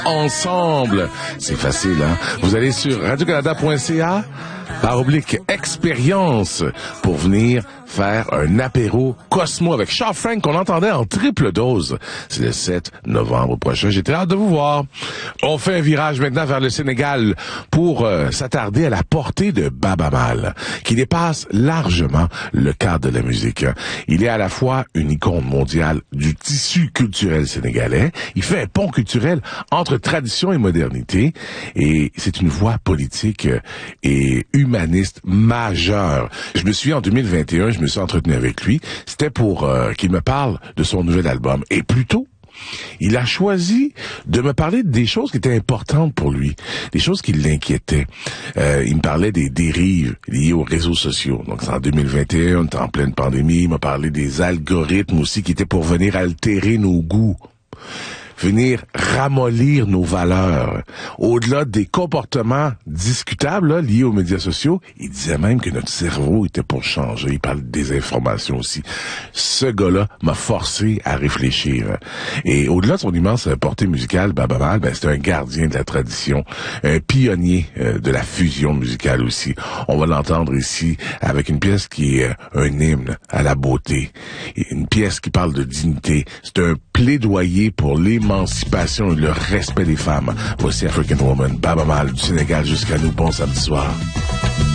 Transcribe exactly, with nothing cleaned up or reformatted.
ensemble. C'est facile, hein? Vous allez sur radio canada point c a par oblique expérience pour venir faire un apéro Cosmo avec Charles Frank qu'on entendait en triple dose. C'est le sept novembre prochain. J'ai très hâte de vous voir. On fait un virage maintenant vers le Sénégal pour euh, s'attarder à la portée de Baaba Maal, qui dépasse largement le cadre de la musique. Il est à la fois une icône mondiale du tissu culturel sénégalais. Il fait un pont culturel entre tradition et modernité. Et c'est une voix politique et humaniste majeure. Je me suis en deux mille vingt et un, je me suis entretenu avec lui. C'était pour euh, qu'il me parle de son nouvel album. Et plus tôt, il a choisi de me parler des choses qui étaient importantes pour lui, des choses qui l'inquiétaient. Euh, il me parlait des dérives liées aux réseaux sociaux. Donc, c'est en deux mille vingt et un, on était en pleine pandémie. Il m'a parlé des algorithmes aussi qui étaient pour venir altérer nos goûts, venir ramollir nos valeurs. Au-delà des comportements discutables là, liés aux médias sociaux, il disait même que notre cerveau était pour changer. Il parle de désinformation aussi. Ce gars-là m'a forcé à réfléchir. Et au-delà de son immense portée musicale, Baaba Maal, ben, c'est un gardien de la tradition, un pionnier euh, de la fusion musicale aussi. On va l'entendre ici avec une pièce qui est un hymne à la beauté, une pièce qui parle de dignité. C'est un plaidoyer pour l'émancipation et le respect des femmes. Voici African Woman, Baaba Maal du Sénégal jusqu'à nous. Bon samedi soir.